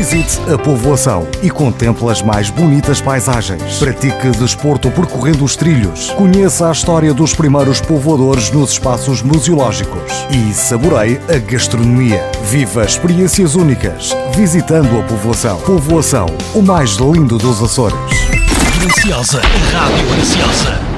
Visite a povoação e contemple as mais bonitas paisagens. Pratique desporto percorrendo os trilhos. Conheça a história dos primeiros povoadores nos espaços museológicos. E saboreie a gastronomia. Viva experiências únicas visitando a povoação. Povoação, o mais lindo dos Açores. Graciosa, Rádio Graciosa.